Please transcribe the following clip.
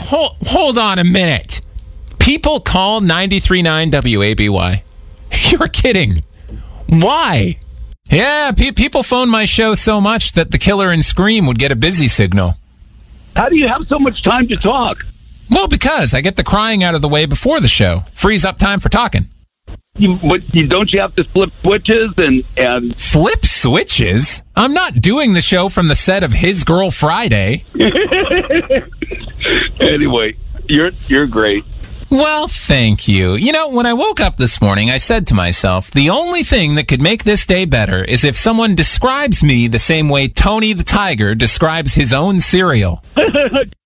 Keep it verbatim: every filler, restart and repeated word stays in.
hold, hold on a minute. People call ninety-three point nine W A B Y. You're kidding. Why? Yeah, pe- people phone my show so much that the Killer and Scream would get a busy signal. How do you have so much time to talk? Well, because I get the crying out of the way before the show. Frees up time for talking. You, but you, don't you have to flip switches and, and... Flip switches? I'm not doing the show from the set of His Girl Friday. Anyway, you're you're great. Well, thank you. You know, when I woke up this morning, I said to myself, the only thing that could make this day better is if someone describes me the same way Tony the Tiger describes his own cereal.